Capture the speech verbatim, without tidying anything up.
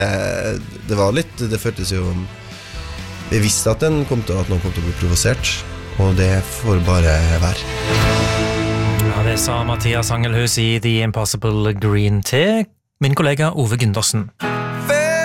Eh, det var litt, det føltes jo Vi visste at, den kom til, at noen kom til å bli provosert, og det får bare være. Ja, det sa Mathias Angelhus i The Impossible Green til min kollega Ove Gundersen.